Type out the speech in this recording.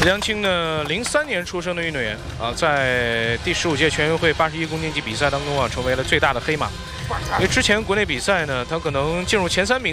梁青呢，03年出生的运动员啊，在第15届全运会81公斤级比赛当中啊，成为了最大的黑马。因为之前国内比赛呢，他可能进入前3名。